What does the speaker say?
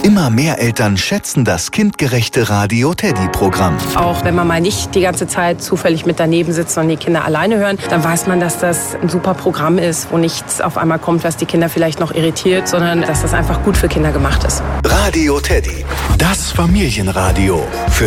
Immer mehr Eltern schätzen das kindgerechte Radio Teddy-Programm. Auch wenn man mal nicht die ganze Zeit zufällig mit daneben sitzt und die Kinder alleine hören, dann weiß man, dass das ein super Programm ist, wo nichts auf einmal kommt, was die Kinder vielleicht noch irritiert, sondern dass das einfach gut für Kinder gemacht ist. Radio Teddy, das Familienradio. Für